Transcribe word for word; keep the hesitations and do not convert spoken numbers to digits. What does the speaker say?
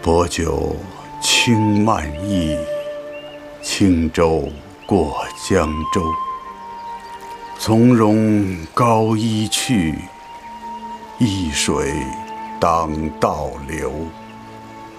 薄酒轻慢意，轻舟过江舟。从容高衣去，一水当倒流。